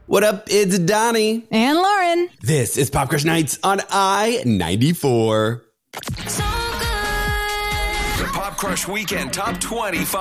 What up? It's Donnie. And Lauren. This is Pop Crush Nights on I-94. So good. The Pop Crush Weekend Top 25.